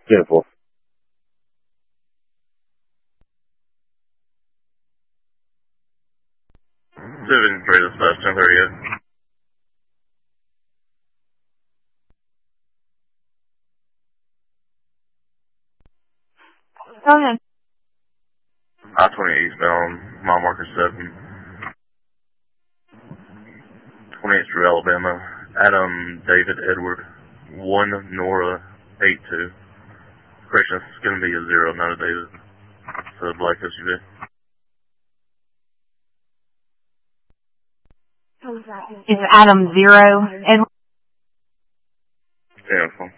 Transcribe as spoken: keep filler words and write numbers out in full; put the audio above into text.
Beautiful. Seven three, this bus ten thirty-eight. Go ahead. I twenty eastbound, mile marker seven. twenty-eighth Street, Alabama. Adam David Edward. one Nora eight two. Correction, it's going to be a zero, not a David. So black S U V. Is Adam zero? Edward? Yeah, fine.